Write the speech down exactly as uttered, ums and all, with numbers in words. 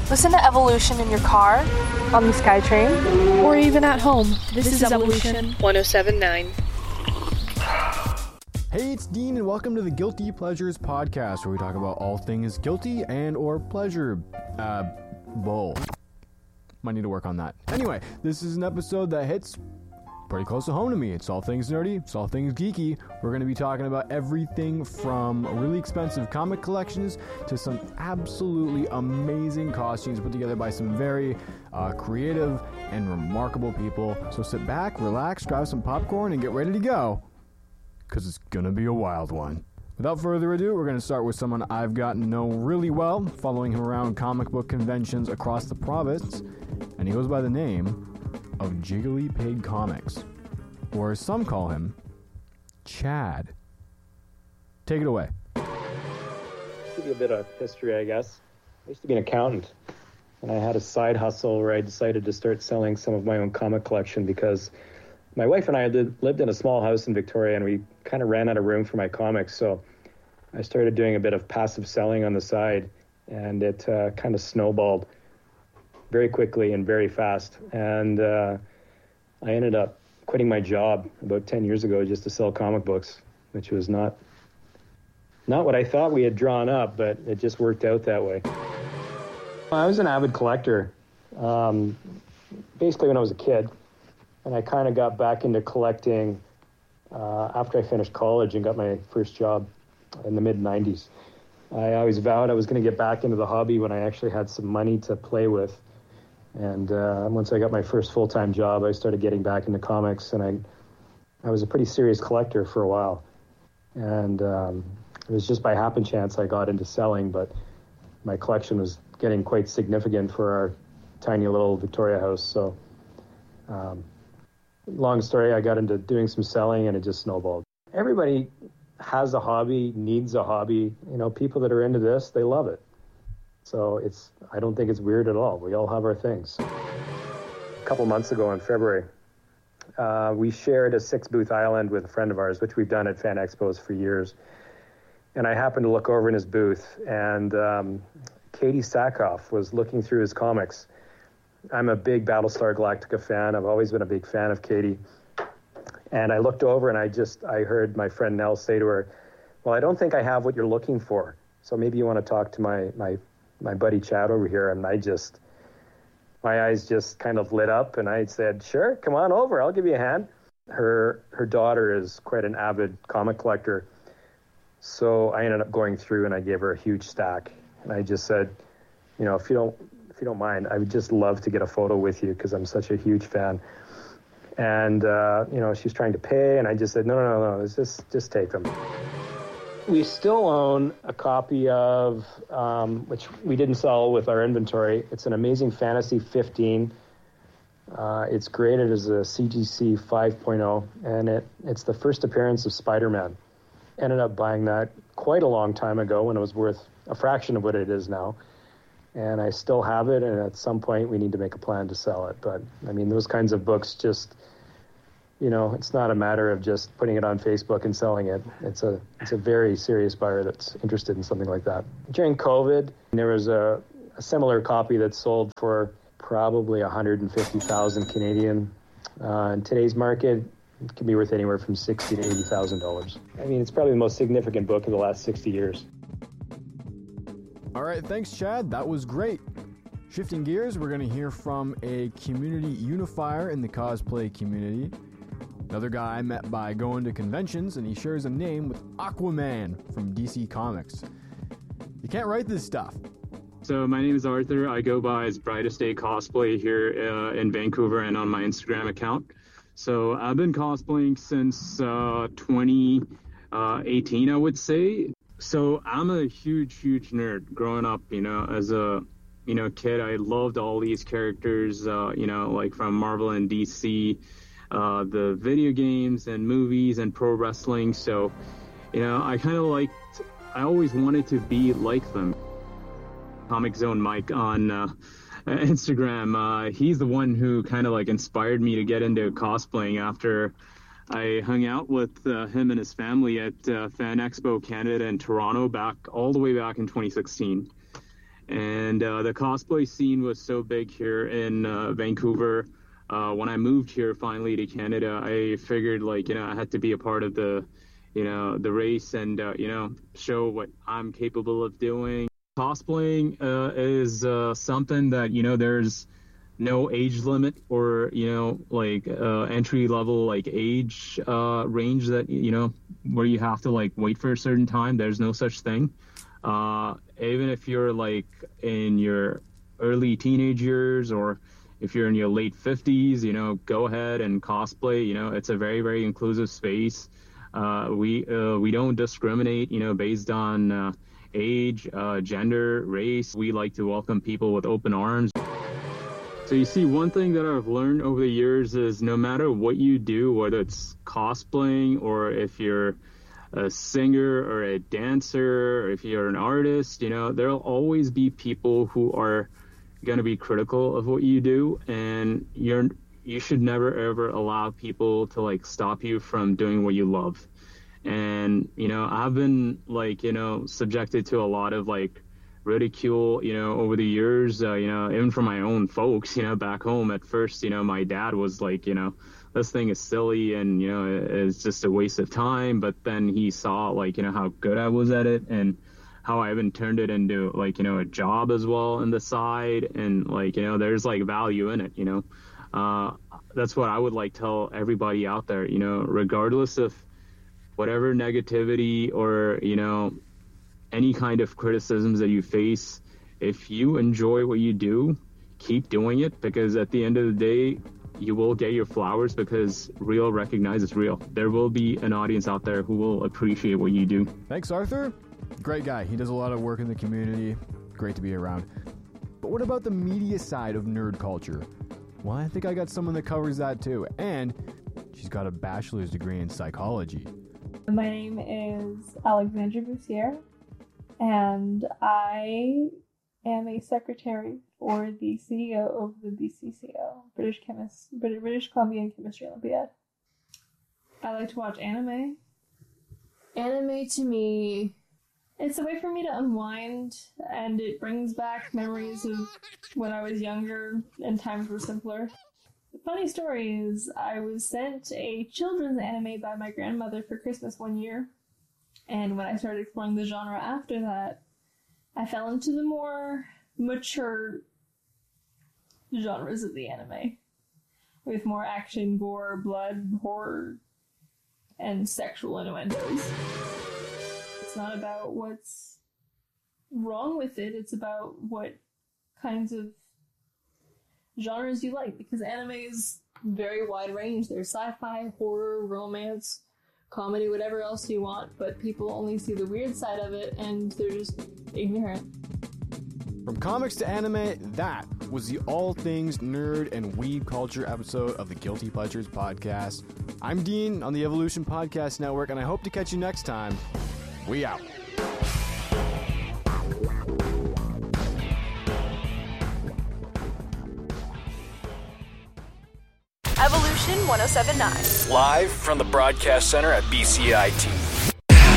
Listen to Evolution in your car, on the SkyTrain, or even at home. This, this is, is Evolution one oh seven point nine. Hey, it's Dean, and welcome to the Guilty Pleasures podcast, where we talk about all things guilty and or pleasure. Uh, bull. Might need to work on that. Anyway, this is an episode that hits pretty close to home to me. It's all things nerdy, it's all things geeky. We're going to be talking about everything from really expensive comic collections to some absolutely amazing costumes put together by some very uh, creative and remarkable people. So sit back, relax, grab some popcorn, and get ready to go, because it's going to be a wild one. Without further ado, we're going to start with someone I've gotten to know really well, following him around comic book conventions across the province, and he goes by the name of Jiggly Pig Comics, or as some call him, Chad. Take it away. Give you a bit of history, I guess. I used to be an accountant, and I had a side hustle where I decided to start selling some of my own comic collection because my wife and I did, lived in a small house in Victoria, and we kind of ran out of room for my comics, so I started doing a bit of passive selling on the side, and it uh, kind of snowballed very quickly and very fast. And uh, I ended up quitting my job about ten years ago just to sell comic books, which was not not what I thought we had drawn up, but it just worked out that way. I was an avid collector, um, basically when I was a kid, and I kind of got back into collecting uh, after I finished college and got my first job in the mid nineties. I always vowed I was going to get back into the hobby when I actually had some money to play with. And uh, once I got my first full-time job, I started getting back into comics, and I I was a pretty serious collector for a while. And um, it was just by happen chance I got into selling, but my collection was getting quite significant for our tiny little Victoria house. So um, long story, I got into doing some selling, and it just snowballed. Everybody has a hobby, needs a hobby. You know, people that are into this, they love it. So it's, I don't think it's weird at all. We all have our things. A couple months ago in February, uh, we shared a six-booth island with a friend of ours, which we've done at Fan Expos for years. And I happened to look over in his booth, and um, Katie Sackhoff was looking through his comics. I'm a big Battlestar Galactica fan. I've always been a big fan of Katie. And I looked over, and I just, I heard my friend Nell say to her, well, I don't think I have what you're looking for. So maybe you want to talk to my my my buddy Chad over here. And I just, my eyes just kind of lit up, and I said, sure, come on over, I'll give you a hand. Her her daughter is quite an avid comic collector. So I ended up going through, and I gave her a huge stack. And I just said, you know, if you don't, if you don't mind, I would just love to get a photo with you because I'm such a huge fan. And, uh, you know, she's trying to pay, and I just said, no, no, no, no, just, just take them. We still own a copy of, um, which we didn't sell with our inventory. It's an Amazing Fantasy fifteen. Uh, it's graded as a C G C five point oh, and it, it's the first appearance of Spider-Man. Ended up buying that quite a long time ago when it was worth a fraction of what it is now. And I still have it, and at some point we need to make a plan to sell it. But, I mean, those kinds of books just, you know, it's not a matter of just putting it on Facebook and selling it. It's a it's a very serious buyer that's interested in something like that. During COVID, there was a, a similar copy that sold for probably one hundred fifty thousand Canadian. Uh, in today's market, it can be worth anywhere from sixty thousand to eighty thousand dollars. I mean, it's probably the most significant book of the last sixty years. All right, thanks, Chad. That was great. Shifting gears, we're going to hear from a community unifier in the cosplay community. Another guy I met by going to conventions, and he shares a name with Aquaman from D C Comics. You can't write this stuff. So my name is Arthur. I go by as Brightest Day Cosplay here uh, in Vancouver and on my Instagram account. So I've been cosplaying since uh, twenty eighteen, I would say. So I'm a huge, huge nerd growing up, you know, as a, you know, kid. I loved all these characters, uh, you know, like from Marvel and D C, uh, the video games and movies and pro wrestling. So, you know, I kind of liked, I always wanted to be like them. Comic Zone Mike on uh, Instagram, uh, he's the one who kind of like inspired me to get into cosplaying after I hung out with uh, him and his family at uh, Fan Expo Canada in Toronto back all the way back in twenty sixteen. And uh, the cosplay scene was so big here in uh, Vancouver. Uh, when I moved here finally to Canada, I figured like, you know, I had to be a part of the, you know, the race and, uh, you know, show what I'm capable of doing. Cosplaying uh, is uh, something that, you know, there's no age limit or, you know, like uh, entry level, like age uh, range that, you know, where you have to like wait for a certain time. There's no such thing. Uh, even if you're like in your early teenage years or if you're in your late fifties, you know, go ahead and cosplay. You know, it's a very, very inclusive space. Uh, we uh, we don't discriminate, you know, based on uh, age, uh, gender, race. We like to welcome people with open arms. So you see, one thing that I've learned over the years is no matter what you do, whether it's cosplaying or if you're a singer or a dancer, or if you're an artist, you know, there'll always be people who are going to be critical of what you do, and you're you should never ever allow people to like stop you from doing what you love. And you know, I've been like, you know, subjected to a lot of like ridicule, you know, over the years, uh, you know, even from my own folks, you know, back home. At first, you know, my dad was like, you know, this thing is silly and, you know, it's just a waste of time. But then he saw like, you know, how good I was at it and how I even turned it into like, you know, a job as well on the side. And like, you know, there's like value in it, you know. Uh, that's what I would like tell everybody out there, you know, regardless of whatever negativity or, you know, any kind of criticisms that you face, if you enjoy what you do, keep doing it, because at the end of the day, you will get your flowers, because real recognizes real. There will be an audience out there who will appreciate what you do. Thanks, Arthur. Great guy. He does a lot of work in the community. Great to be around. But what about the media side of nerd culture? Well, I think I got someone that covers that too. And she's got a bachelor's degree in psychology. My name is Alexandra Bussiere, and I am a secretary for the C E O of the B C C O, British Chemist, British Columbian Chemistry Olympiad. I like to watch anime. Anime to me, it's a way for me to unwind, and it brings back memories of when I was younger and times were simpler. The funny story is, I was sent a children's anime by my grandmother for Christmas one year, and when I started exploring the genre after that, I fell into the more mature genres of the anime, with more action, gore, blood, horror, and sexual innuendos. It's not about what's wrong with it, it's about what kinds of genres you like, because anime is very wide range. There's sci-fi, horror, romance, comedy, whatever else you want, but people only see the weird side of it, and they're just ignorant. From comics to anime, that was the All Things Nerd and Weeb Culture episode of the Guilty Pleasures podcast. I'm Dean on the Evolution Podcast Network, and I hope to catch you next time. We out. Evolution ten seventy-nine. Live from the Broadcast Center at B C I T.